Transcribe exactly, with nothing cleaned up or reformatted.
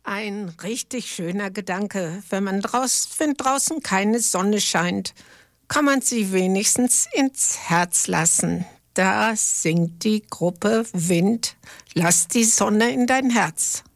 Ein richtig schöner Gedanke. Wenn man draus, wenn draußen keine Sonne scheint, kann man sie wenigstens ins Herz lassen. Da singt die Gruppe Wind. Lass die Sonne in dein Herz.